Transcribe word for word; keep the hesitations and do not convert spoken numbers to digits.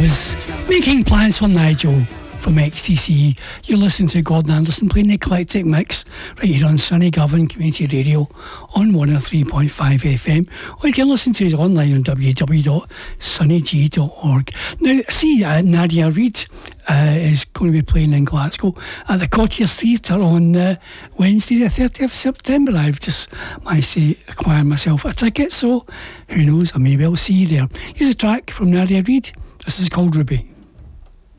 was making plans for Nigel from X T C. You're listening to Gordon Anderson playing the eclectic mix right here on Sunny Govan Community Radio on one oh three point five F M, or you can listen to us online on w w w dot sunny g dot org. Now, see, uh, Nadia Reid uh, is going to be playing in Glasgow at the Courtiers Theatre on uh, Wednesday the thirtieth of September. I've just managed to acquire myself a ticket, so who knows, I may well see you there. Here's a track from Nadia Reid. This is called Ruby.